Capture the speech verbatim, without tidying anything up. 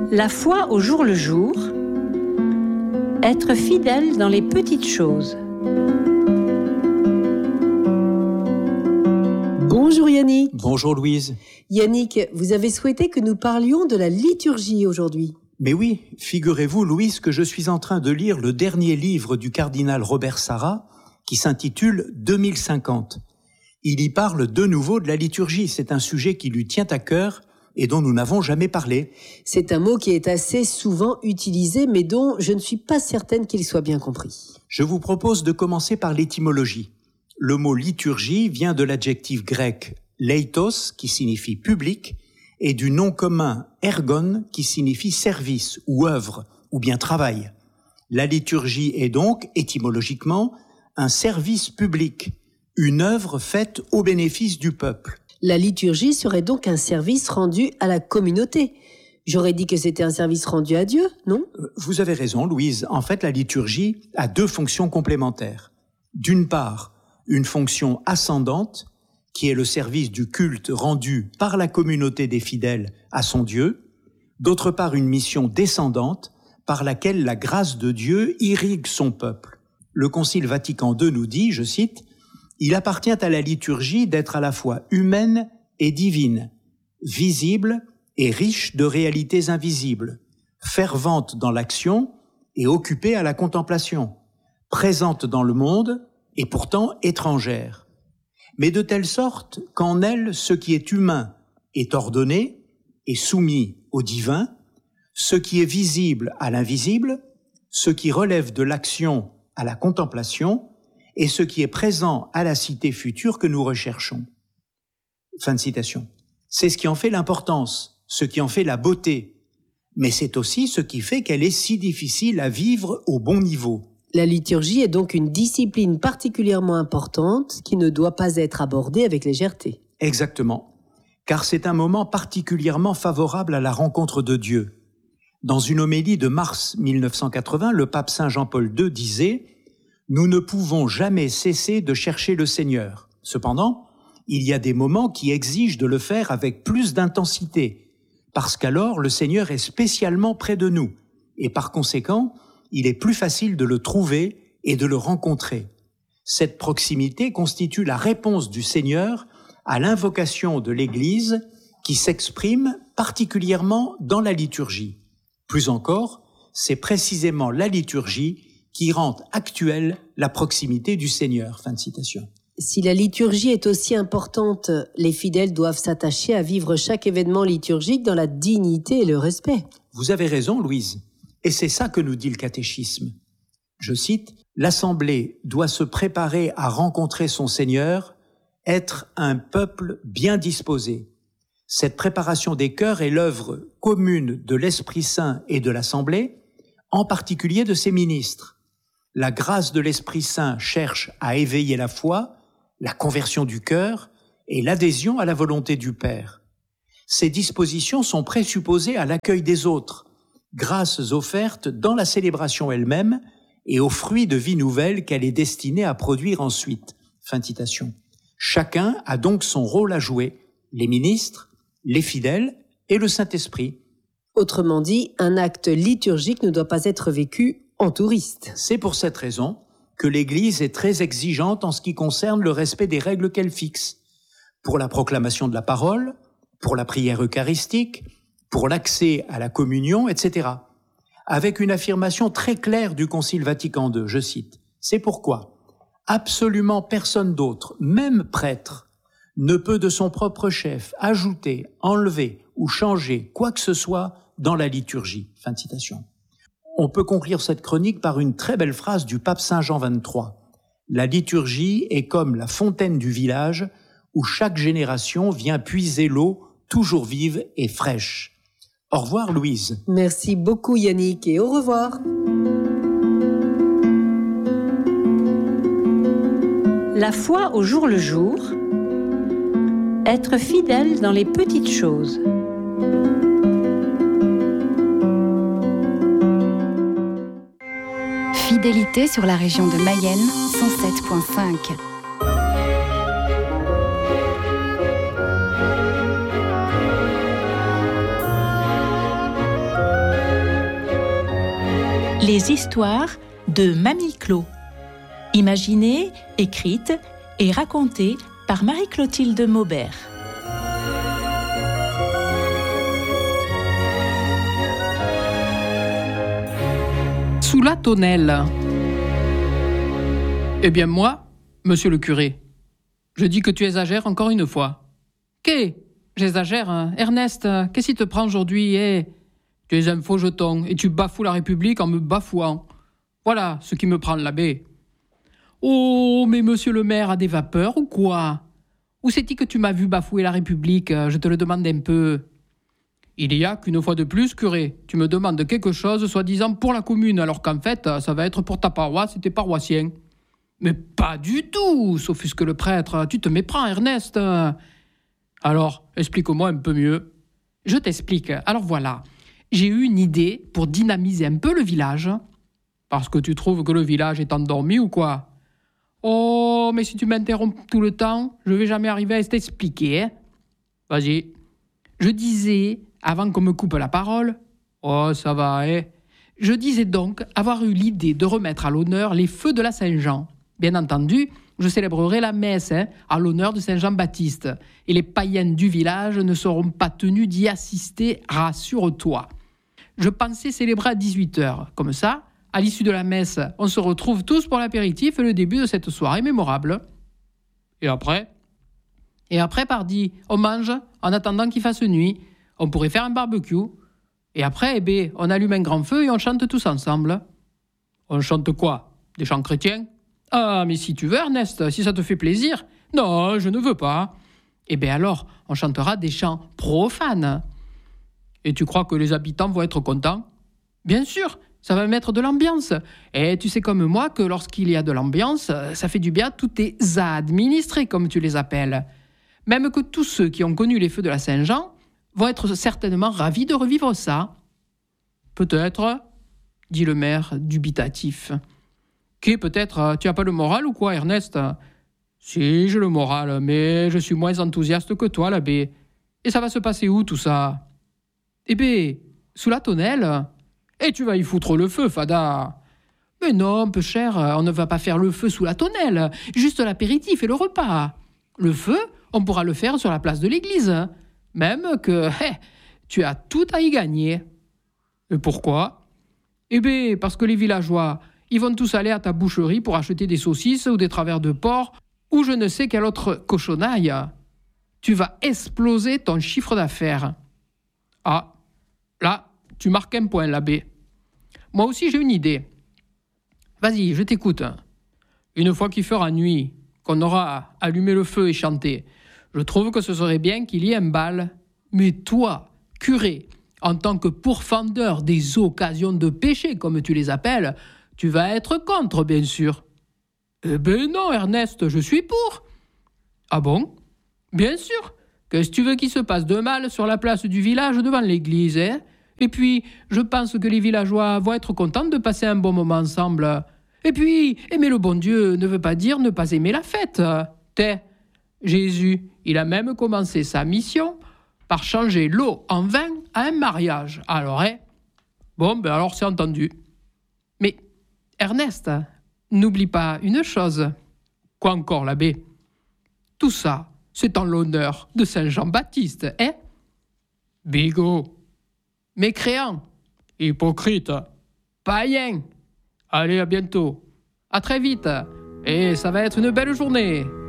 La foi au jour le jour, être fidèle dans les petites choses. Bonjour Yannick. Bonjour Louise. Yannick, vous avez souhaité que nous parlions de la liturgie aujourd'hui. Mais oui, figurez-vous Louise que je suis en train de lire le dernier livre du cardinal Robert Sarra qui s'intitule deux mille cinquante. Il y parle de nouveau de la liturgie, c'est un sujet qui lui tient à cœur et dont nous n'avons jamais parlé. C'est un mot qui est assez souvent utilisé, mais dont je ne suis pas certaine qu'il soit bien compris. Je vous propose de commencer par l'étymologie. Le mot liturgie vient de l'adjectif grec leitos, qui signifie public, et du nom commun ergon, qui signifie service ou œuvre, ou bien travail. La liturgie est donc, étymologiquement, un service public, une œuvre faite au bénéfice du peuple. La liturgie serait donc un service rendu à la communauté. J'aurais dit que c'était un service rendu à Dieu, non ? Vous avez raison, Louise. En fait, la liturgie a deux fonctions complémentaires. D'une part, une fonction ascendante, qui est le service du culte rendu par la communauté des fidèles à son Dieu. D'autre part, une mission descendante, par laquelle la grâce de Dieu irrigue son peuple. Le Concile Vatican deux nous dit, je cite, « Il appartient à la liturgie d'être à la fois humaine et divine, visible et riche de réalités invisibles, fervente dans l'action et occupée à la contemplation, présente dans le monde et pourtant étrangère, mais de telle sorte qu'en elle, ce qui est humain est ordonné et soumis au divin, ce qui est visible à l'invisible, ce qui relève de l'action à la contemplation, et ce qui est présent à la cité future que nous recherchons. » Fin de citation. C'est ce qui en fait l'importance, ce qui en fait la beauté, mais c'est aussi ce qui fait qu'elle est si difficile à vivre au bon niveau. La liturgie est donc une discipline particulièrement importante qui ne doit pas être abordée avec légèreté. Exactement, car c'est un moment particulièrement favorable à la rencontre de Dieu. Dans une homélie de mars mille neuf cent quatre-vingts, le pape Saint Jean-Paul deux disait « Nous ne pouvons jamais cesser de chercher le Seigneur. Cependant, il y a des moments qui exigent de le faire avec plus d'intensité, parce qu'alors le Seigneur est spécialement près de nous, et par conséquent, il est plus facile de le trouver et de le rencontrer. Cette proximité constitue la réponse du Seigneur à l'invocation de l'Église qui s'exprime particulièrement dans la liturgie. Plus encore, c'est précisément la liturgie qui rend actuelle la proximité du Seigneur. » Fin de citation. Si la liturgie est aussi importante, les fidèles doivent s'attacher à vivre chaque événement liturgique dans la dignité et le respect. Vous avez raison, Louise. Et c'est ça que nous dit le catéchisme. Je cite, « L'Assemblée doit se préparer à rencontrer son Seigneur, être un peuple bien disposé. Cette préparation des cœurs est l'œuvre commune de l'Esprit Saint et de l'Assemblée, en particulier de ses ministres. La grâce de l'Esprit Saint cherche à éveiller la foi, la conversion du cœur et l'adhésion à la volonté du Père. Ces dispositions sont présupposées à l'accueil des autres, grâces offertes dans la célébration elle-même et aux fruits de vie nouvelle qu'elle est destinée à produire ensuite. » Fin de citation. Chacun a donc son rôle à jouer, les ministres, les fidèles et le Saint-Esprit. Autrement dit, un acte liturgique ne doit pas être vécu en touriste. C'est pour cette raison que l'Église est très exigeante en ce qui concerne le respect des règles qu'elle fixe, pour la proclamation de la parole, pour la prière eucharistique, pour l'accès à la communion, et cetera. Avec une affirmation très claire du Concile Vatican deux, je cite, « C'est pourquoi absolument personne d'autre, même prêtre, ne peut de son propre chef ajouter, enlever ou changer quoi que ce soit dans la liturgie. » Fin de citation. On peut conclure cette chronique par une très belle phrase du pape Saint Jean vingt-trois. « La liturgie est comme la fontaine du village où chaque génération vient puiser l'eau toujours vive et fraîche. » Au revoir Louise. Merci beaucoup Yannick et au revoir. La foi au jour le jour, être fidèle dans les petites choses. Fidélité sur la région de Mayenne, cent sept virgule cinq. Les histoires de Mamie Clo. Imaginées, écrites et racontées par Marie-Clotilde Maubert. Sous la tonnelle. Eh bien moi, monsieur le curé, je dis que tu exagères encore une fois. Qu'est J'exagère, hein. Ernest, qu'est-ce qui te prend aujourd'hui, eh Tu es un faux jeton et tu bafoues la République en me bafouant. Voilà ce qui me prend l'abbé. Oh, mais monsieur le maire a des vapeurs ou quoi? Où c'est-il que tu m'as vu bafouer la République? Je te le demande un peu. Il y a qu'une fois de plus, curé, tu me demandes quelque chose soi-disant pour la commune, alors qu'en fait, ça va être pour ta paroisse et tes paroissiens. Mais pas du tout, s'offusque le prêtre. Tu te méprends, Ernest. Alors, explique-moi un peu mieux. Je t'explique. Alors voilà, j'ai eu une idée pour dynamiser un peu le village. Parce que tu trouves que le village est endormi ou quoi? Oh, mais si tu m'interromps tout le temps, je vais jamais arriver à t'expliquer. Hein? Vas-y. Je disais, avant qu'on me coupe la parole, oh, ça va, hein. Je disais donc avoir eu l'idée de remettre à l'honneur les feux de la Saint-Jean. Bien entendu, je célébrerai la messe hein, à l'honneur de Saint-Jean-Baptiste. Et les païens du village ne seront pas tenus d'y assister, rassure-toi. Je pensais célébrer à dix-huit heures. Comme ça, à l'issue de la messe, on se retrouve tous pour l'apéritif et le début de cette soirée mémorable. Et après Et après, pardi, on mange en attendant qu'il fasse nuit. On pourrait faire un barbecue. Et après, eh ben, on allume un grand feu et on chante tous ensemble. On chante quoi? Des chants chrétiens? Ah, mais si tu veux, Ernest, si ça te fait plaisir. Non, je ne veux pas. Eh bien alors, on chantera des chants profanes. Et tu crois que les habitants vont être contents? Bien sûr, ça va mettre de l'ambiance. Et tu sais comme moi que lorsqu'il y a de l'ambiance, ça fait du bien à tous tes administrés, comme tu les appelles. Même que tous ceux qui ont connu les feux de la Saint-Jean vont être certainement ravis de revivre ça. Peut-être, dit le maire dubitatif. Qui peut-être, tu n'as pas le moral ou quoi, Ernest? Si, j'ai le moral, mais je suis moins enthousiaste que toi, l'abbé. Et ça va se passer où, tout ça? Eh bien, sous la tonnelle. Et tu vas y foutre le feu, Fada. Mais non, peu cher, on ne va pas faire le feu sous la tonnelle, juste l'apéritif et le repas. Le feu, on pourra le faire sur la place de l'église. Même que, hé, tu as tout à y gagner. Et pourquoi? Eh bien, parce que les villageois, ils vont tous aller à ta boucherie pour acheter des saucisses ou des travers de porc ou je ne sais quelle autre cochonaille. Tu vas exploser ton chiffre d'affaires. Ah, là, tu marques un point, l'abbé. Moi aussi, j'ai une idée. Vas-y, je t'écoute. Une fois qu'il fera nuit, qu'on aura allumé le feu et chanté, je trouve que ce serait bien qu'il y ait un bal. Mais toi, curé, en tant que pourfendeur des occasions de péché, comme tu les appelles, tu vas être contre, bien sûr. Eh ben non, Ernest, je suis pour. Ah bon? Bien sûr. Qu'est-ce que tu veux qu'il se passe de mal sur la place du village devant l'église, hein? Et puis, je pense que les villageois vont être contents de passer un bon moment ensemble. Et puis, aimer le bon Dieu ne veut pas dire ne pas aimer la fête. T'es, Jésus, il a même commencé sa mission par changer l'eau en vin à un mariage. Alors, hein? Bon, ben alors c'est entendu. Mais, Ernest, n'oublie pas une chose. Quoi encore, l'abbé? Tout ça, c'est en l'honneur de Saint-Jean-Baptiste, hein? Bigot. Mécréant. Hypocrite. Païen. Allez, à bientôt. À très vite. Et ça va être une belle journée.